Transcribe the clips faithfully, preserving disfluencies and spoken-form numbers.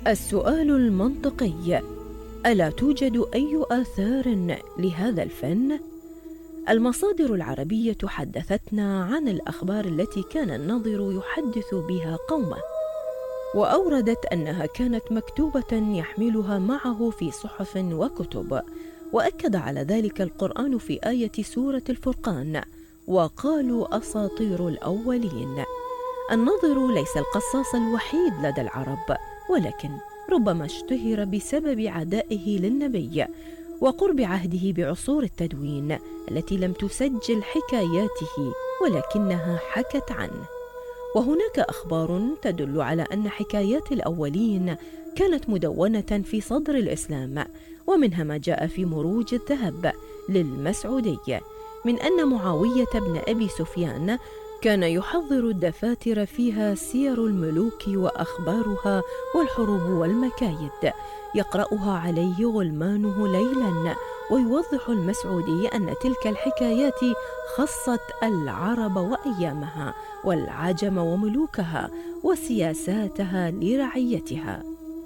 السؤال المنطقي: ألا توجد أي آثار لهذا الفن؟ المصادر العربية حدثتنا عن الأخبار التي كان الناظر يحدث بها قومه، وأوردت أنها كانت مكتوبة يحملها معه في صحف وكتب، وأكد على ذلك القرآن في آية سورة الفرقان: وقالوا أساطير الأولين. الناظر ليس القصاص الوحيد لدى العرب، ولكن ربما اشتهر بسبب عدائه للنبي وقرب عهده بعصور التدوين التي لم تسجل حكاياته ولكنها حكت عنه. وهناك أخبار تدل على أن حكايات الأولين كانت مدونة في صدر الإسلام، ومنها ما جاء في مروج الذهب للمسعودي من أن معاوية بن أبي سفيان كان يحضر الدفاتر فيها سير الملوك وأخبارها والحروب والمكايد، يقرأها عليه غلمانه ليلا، ويوضح المسعودي أن تلك الحكايات خصت العرب وأيامها والعجم وملوكها وسياساتها لرعيتها.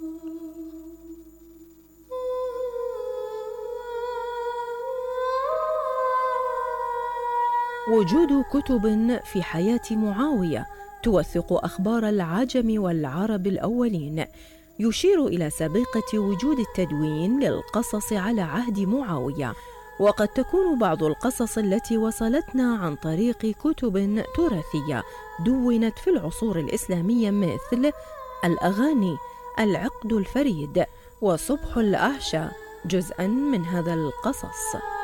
وجود كتب في حياة معاوية توثق أخبار العجم والعرب الأولين يشير إلى سابقة وجود التدوين للقصص على عهد معاوية، وقد تكون بعض القصص التي وصلتنا عن طريق كتب تراثية دونت في العصور الإسلامية مثل الأغاني، العقد الفريد، وصبح الأعشى جزءا من هذا القصص.